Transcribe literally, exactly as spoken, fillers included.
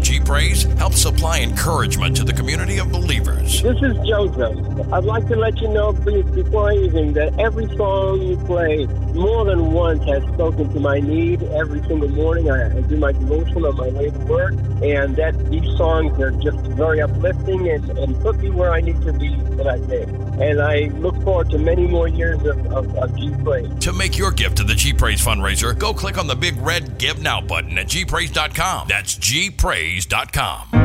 G-Praise helps supply encouragement to the community of believers. This is Joseph. I'd like to let you know before anything that every song you play more than once has spoken to my need. Every single morning I, I do my devotion on my way to work, and that these songs are just very uplifting and, and put me where I need to be for that day. And I look forward to many more years of, of, of G-Praise. To make your gift to the G-Praise fundraiser, go click on the big red Give Now button at G praise dot com. That's G praise dot com.